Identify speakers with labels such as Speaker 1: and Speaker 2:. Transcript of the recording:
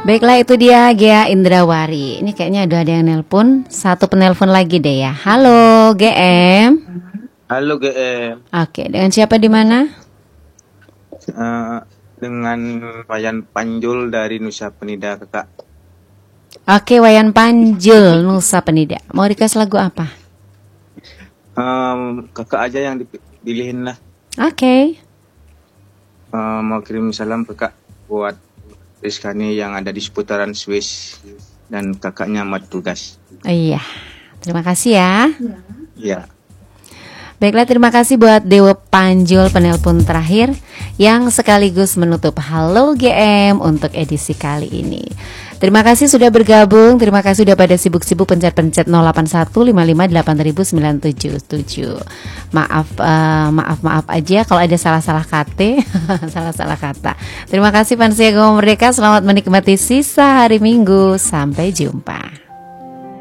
Speaker 1: Baiklah, itu dia Gea Indrawari. Ini kayaknya udah ada yang nelpon. Satu penelpon lagi deh ya. Halo GM.
Speaker 2: Halo GM.
Speaker 1: Oke, dengan siapa di mana?
Speaker 2: Dengan Wayan Panjul dari Nusa Penida, Kakak.
Speaker 1: Oke, Wayan Panjul, Nusa Penida. Mau dikasih lagu apa?
Speaker 2: Kakak aja yang dipilihin lah.
Speaker 1: Oke.
Speaker 2: Mau kirim salam Kakak buat Rizkani yang ada di seputaran Swiss dan kakaknya Mat Tugas.
Speaker 1: Iya, terima kasih ya.
Speaker 2: Iya.
Speaker 1: Baiklah, terima kasih buat Dewa Panjul penelpon terakhir yang sekaligus menutup Halo GM untuk edisi kali ini. Terima kasih sudah bergabung. Terima kasih sudah pada sibuk-sibuk pencet-pencet 081558977. Maaf aja kalau ada salah-salah kata. Salah-salah kata. Terima kasih Pansia Goma Merdeka. Selamat menikmati sisa hari Minggu. Sampai jumpa.